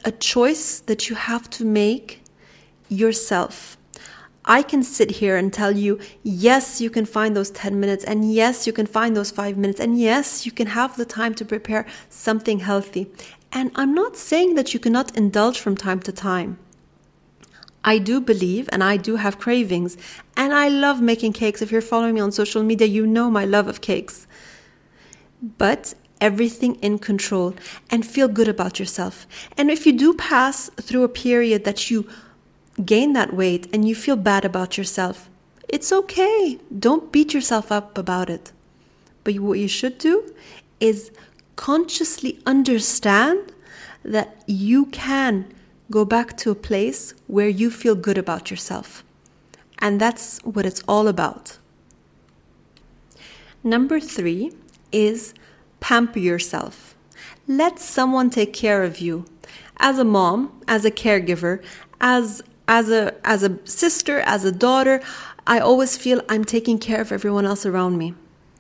a choice that you have to make yourself. I can sit here and tell you, yes, you can find those 10 minutes, and yes, you can find those 5 minutes, and yes, you can have the time to prepare something healthy. And I'm not saying that you cannot indulge from time to time. I do believe, and I do have cravings, and I love making cakes. If you're following me on social media, you know my love of cakes. But everything in control, and feel good about yourself. And if you do pass through a period that you gain that weight and you feel bad about yourself, it's okay. Don't beat yourself up about it. But what you should do is consciously understand that you can go back to a place where you feel good about yourself. And that's what it's all about. Number 3 is pamper yourself. Let someone take care of you. As a mom, as a caregiver, as a sister, as a daughter, I always feel I'm taking care of everyone else around me.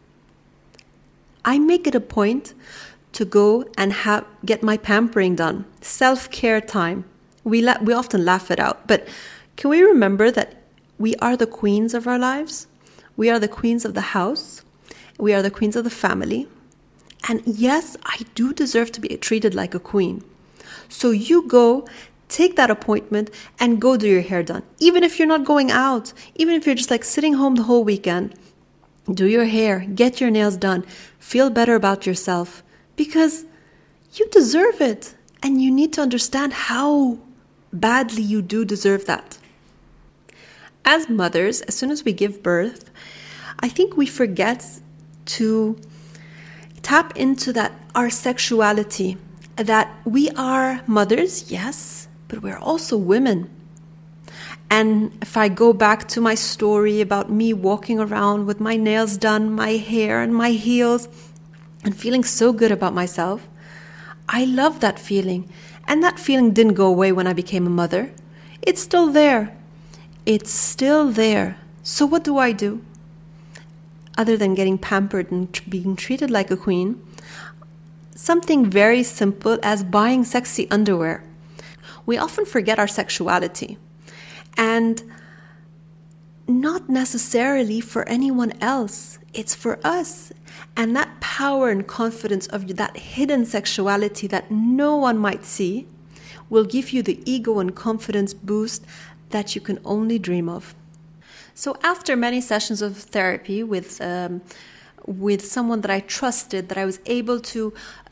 I make it a point to go and get my pampering done. Self-care time. We often laugh it out, but can we remember that we are the queens of our lives? We are the queens of the house. We are the queens of the family. And yes, I do deserve to be treated like a queen. So you go, take that appointment and go do your hair done. Even if you're not going out, even if you're just like sitting home the whole weekend, do your hair, get your nails done, feel better about yourself because you deserve it. And you need to understand how badly you do deserve that. As mothers, as soon as we give birth, I think we forget to tap into that our sexuality, that we are mothers, yes, but we're also women. And if I go back to my story about me walking around with my nails done, my hair and my heels, and feeling so good about myself, I love that feeling. And that feeling didn't go away when I became a mother. It's still there. It's still there. So what do I do? Other than getting pampered and being treated like a queen, something very simple as buying sexy underwear. We often forget our sexuality, and not necessarily for anyone else. It's for us. And that power and confidence of that hidden sexuality that no one might see will give you the ego and confidence boost that you can only dream of. So after many sessions of therapy with someone that I trusted, that I was able to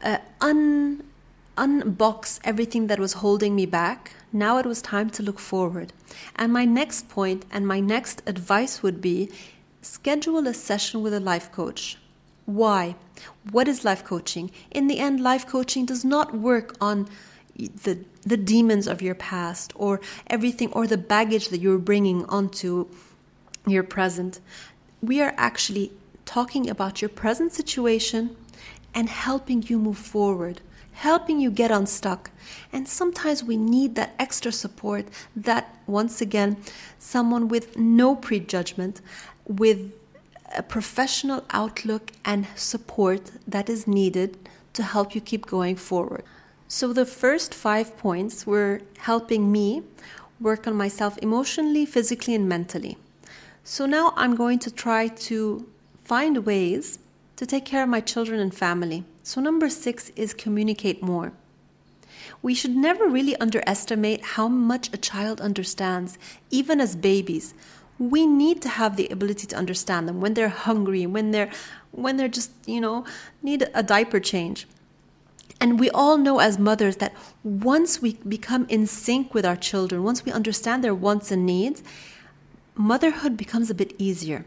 unbox everything that was holding me back, now it was time to look forward. And my next point and my next advice would be schedule a session with a life coach. Why? What is life coaching? In the end, life coaching does not work on the demons of your past or everything or the baggage that you're bringing onto your present. We are actually talking about your present situation and helping you move forward, helping you get unstuck. And sometimes we need that extra support, that, once again, someone with no prejudgment, with a professional outlook and support that is needed to help you keep going forward. So the first 5 points were helping me work on myself emotionally, physically, and mentally. So now I'm going to try to find ways to take care of my children and family. So number 6 is communicate more. We should never really underestimate how much a child understands, even as babies. We need to have the ability to understand them when they're hungry, when they're just, need a diaper change. And we all know as mothers that once we become in sync with our children, once we understand their wants and needs, motherhood becomes a bit easier.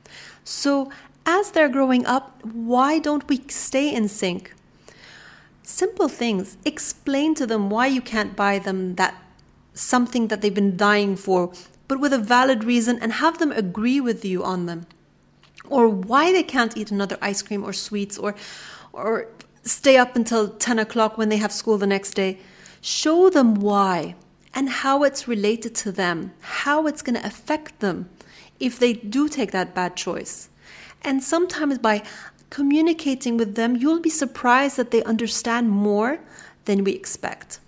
So as they're growing up, why don't we stay in sync? Simple things. Explain to them why you can't buy them that something that they've been dying for, but with a valid reason, and have them agree with you on them. Or why they can't eat another ice cream or sweets or stay up until 10 o'clock when they have school the next day. Show them why and how it's related to them, how it's going to affect them if they do take that bad choice. And sometimes by communicating with them, you'll be surprised that they understand more than we expect.